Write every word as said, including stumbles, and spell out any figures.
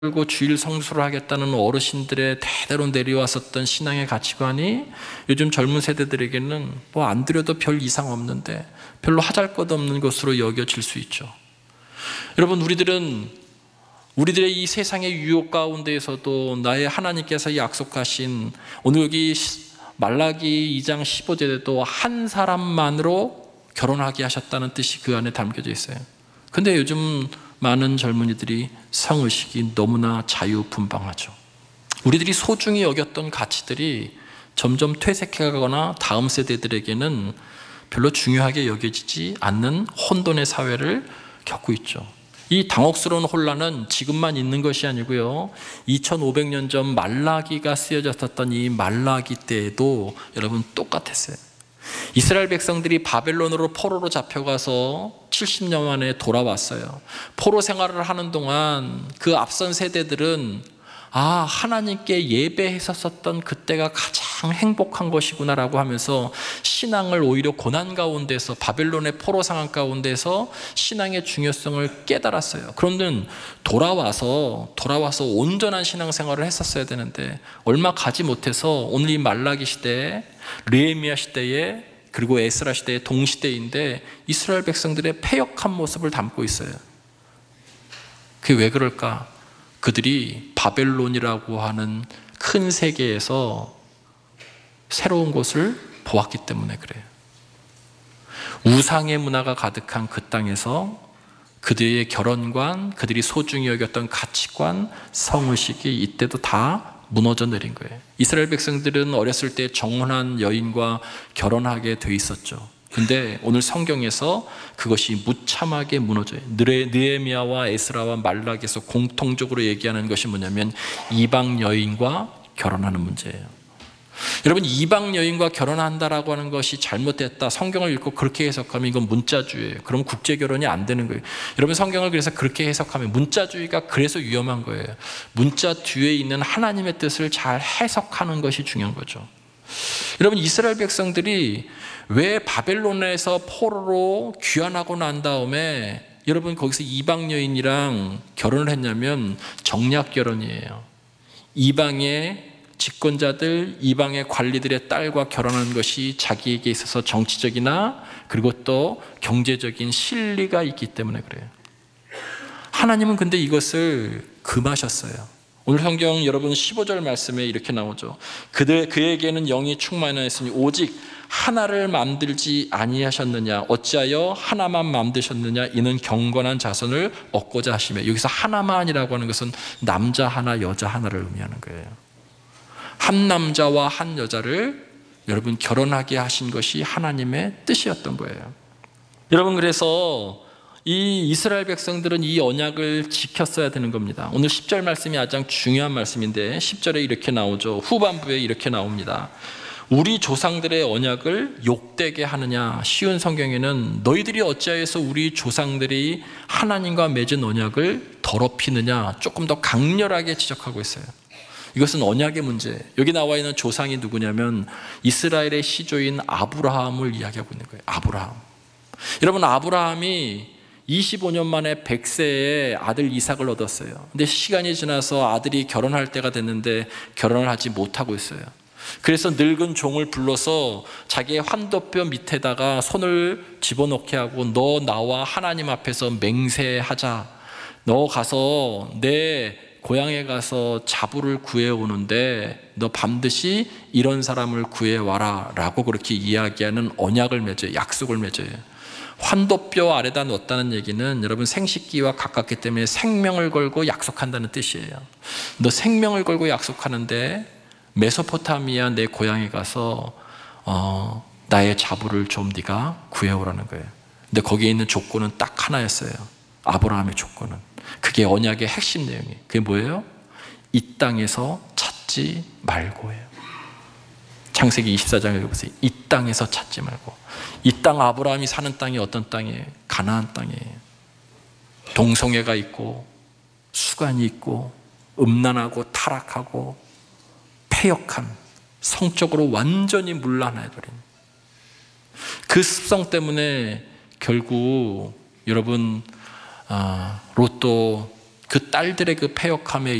고 주일 성수를 하겠다는 어르신들의 대대로 내려왔었던 신앙의 가치관이 요즘 젊은 세대들에게는 뭐 안 드려도 별 이상 없는데 별로 하잘것없는 것으로 여겨질 수 있죠. 여러분, 우리들은 우리들의 이 세상의 유혹 가운데에서도 나의 하나님께서 약속하신, 오늘 여기 말라기 이 장 십오 절에도 한 사람만으로 결혼하게 하셨다는 뜻이 그 안에 담겨져 있어요. 근데 요즘 많은 젊은이들이 성의식이 너무나 자유분방하죠. 우리들이 소중히 여겼던 가치들이 점점 퇴색해가거나 다음 세대들에게는 별로 중요하게 여겨지지 않는 혼돈의 사회를 겪고 있죠. 이 당혹스러운 혼란은 지금만 있는 것이 아니고요, 이천오백 년 전 말라기가 쓰여졌었던 이 말라기 때에도 여러분 똑같았어요. 이스라엘 백성들이 바벨론으로 포로로 잡혀가서 칠십 년 만에 돌아왔어요. 포로 생활을 하는 동안 그 앞선 세대들은 아, 하나님께 예배했었던 그때가 가장 행복한 것이구나라고 하면서 신앙을 오히려 고난 가운데서, 바벨론의 포로 상황 가운데서 신앙의 중요성을 깨달았어요. 그런데 돌아와서 돌아와서 온전한 신앙생활을 했었어야 되는데 얼마 가지 못해서 오늘 이 말라기 시대에, 느헤미야 시대에, 그리고 에스라 시대의 동시대인데 이스라엘 백성들의 패역한 모습을 담고 있어요. 그게 왜 그럴까? 그들이 바벨론이라고 하는 큰 세계에서 새로운 것을 보았기 때문에 그래요. 우상의 문화가 가득한 그 땅에서 그들의 결혼관, 그들이 소중히 여겼던 가치관, 성의식이 이때도 다 무너져 내린 거예요. 이스라엘 백성들은 어렸을 때 정혼한 여인과 결혼하게 돼 있었죠. 근데 오늘 성경에서 그것이 무참하게 무너져요. 느헤미야와 에스라와 말라기에서 공통적으로 얘기하는 것이 뭐냐면 이방 여인과 결혼하는 문제예요. 여러분, 이방 여인과 결혼한다라고 하는 것이 잘못됐다, 성경을 읽고 그렇게 해석하면 이건 문자주의예요. 그럼 국제 결혼이 안 되는 거예요. 여러분, 성경을 그래서 그렇게 해석하면 문자주의가 그래서 위험한 거예요. 문자 뒤에 있는 하나님의 뜻을 잘 해석하는 것이 중요한 거죠. 여러분, 이스라엘 백성들이 왜 바벨론에서 포로로 귀환하고 난 다음에 여러분 거기서 이방 여인이랑 결혼을 했냐면 정략 결혼이에요. 이방의 집권자들, 이방의 관리들의 딸과 결혼하는 것이 자기에게 있어서 정치적이나 그리고 또 경제적인 실리가 있기 때문에 그래요. 하나님은 근데 이것을 금하셨어요. 오늘 성경 여러분 십오 절 말씀에 이렇게 나오죠. 그들, 그에게는 영이 충만하였으니 오직 하나를 만들지 아니하셨느냐, 어찌하여 하나만 만드셨느냐, 이는 경건한 자손을 얻고자 하시며, 여기서 하나만이라고 하는 것은 남자 하나 여자 하나를 의미하는 거예요. 한 남자와 한 여자를 여러분 결혼하게 하신 것이 하나님의 뜻이었던 거예요. 여러분, 그래서 이 이스라엘 백성들은 이 언약을 지켰어야 되는 겁니다. 오늘 십 절 말씀이 가장 중요한 말씀인데 십 절에 이렇게 나오죠. 후반부에 이렇게 나옵니다. 우리 조상들의 언약을 욕되게 하느냐. 쉬운 성경에는 너희들이 어찌하여서 우리 조상들이 하나님과 맺은 언약을 더럽히느냐, 조금 더 강렬하게 지적하고 있어요. 이것은 언약의 문제예요. 여기 나와 있는 조상이 누구냐면 이스라엘의 시조인 아브라함을 이야기하고 있는 거예요. 아브라함. 여러분, 아브라함이 이십오 년 만에 백 세에 아들 이삭을 얻었어요. 근데 시간이 지나서 아들이 결혼할 때가 됐는데 결혼을 하지 못하고 있어요. 그래서 늙은 종을 불러서 자기의 환도뼈 밑에다가 손을 집어넣게 하고 너 나와 하나님 앞에서 맹세하자. 너 가서 내 고향에 가서 자부를 구해오는데 너 반드시 이런 사람을 구해와라 라고 그렇게 이야기하는 언약을 맺어요. 약속을 맺어요. 환도뼈 아래다 놓았다는 얘기는 여러분 생식기와 가깝기 때문에 생명을 걸고 약속한다는 뜻이에요. 너 생명을 걸고 약속하는데 메소포타미아 내 고향에 가서 어, 나의 자부를 좀 네가 구해오라는 거예요. 근데 거기에 있는 조건은 딱 하나였어요. 아브라함의 조건은. 그게 언약의 핵심 내용이에요. 그게 뭐예요? 이 땅에서 찾지 말고예요. 창세기 이십사 장 읽어보세요. 이 땅에서 찾지 말고. 이 땅, 아브라함이 사는 땅이 어떤 땅이에요? 가나안 땅이에요. 동성애가 있고 수간이 있고 음란하고 타락하고 패역한, 성적으로 완전히 문란해버린 그 습성 때문에 결국 여러분 아, 롯도 그 딸들의 그 패역함에